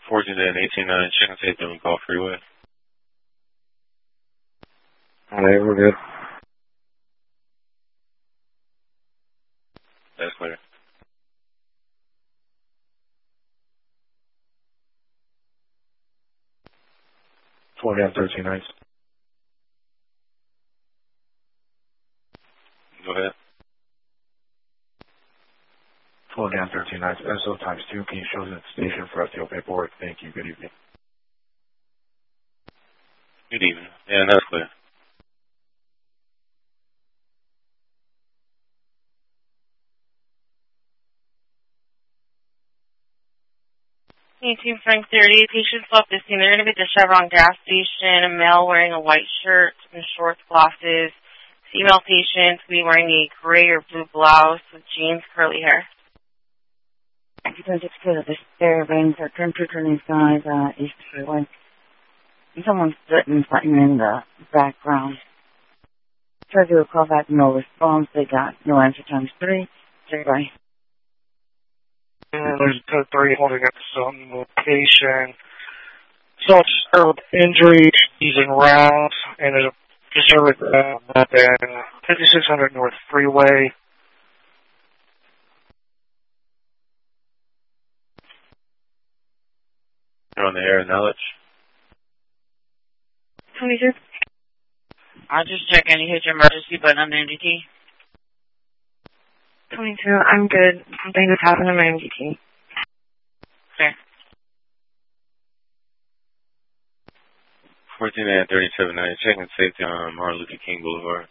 14 and 18-9, check and safety on Gulf Freeway. Alright, we're good. That's clear. Four down 13 nights. Go ahead. 4 down 13 nights. SO times 2. Can you show us at the station for FTO paperwork? Thank you. Good evening. Good evening. Yeah, that's clear. Team Frank 30, patients left the scene. They're going to be at the Chevron gas station, a male wearing a white shirt and shorts, glasses. Female patients will be wearing a gray or blue blouse with jeans, curly hair. You can just clear the disturbance at 1025 East Freeway. Someone's sitting something in the background. Try to do a call back, no response. They got no answer times 3. Check by. There's code 3 holding up some location. So it's injury, using rounds, and there's a disturbance at 5600 North Freeway. You're on the air, knowledge. 22. I'll just check in. You hit your emergency button on the MDT. 22, I'm good. Something just happened to my MDT. Clear. 14 and 37-9, check and safety on Martin Luther King Boulevard.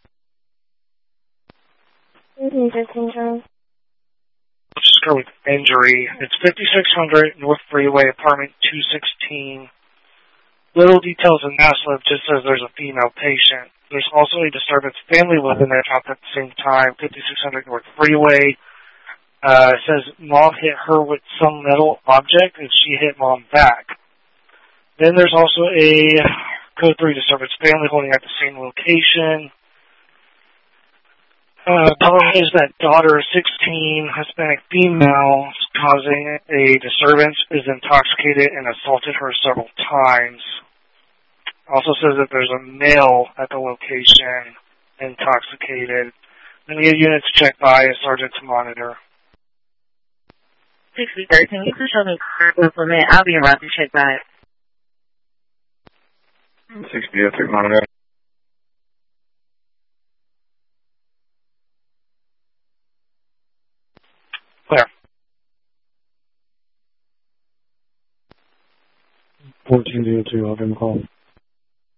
Let's just go with injury. It's 5600 North Freeway, apartment 216. Little details in NASLIP just says there's a female patient. There's also a disturbance family within that house at the same time, 5600 North Freeway. It says mom hit her with some metal object and she hit mom back. Then there's also a code 3 disturbance family holding at the same location. Problem is that daughter, 16, Hispanic female, causing a disturbance, is intoxicated and assaulted her several times. Also says that there's a male at the location, intoxicated. We need units to check by and sergeant to monitor. 63, can you please show me implement? I'll be around to check by. 60, take monitor. Clear. 1402, I'll give him a call.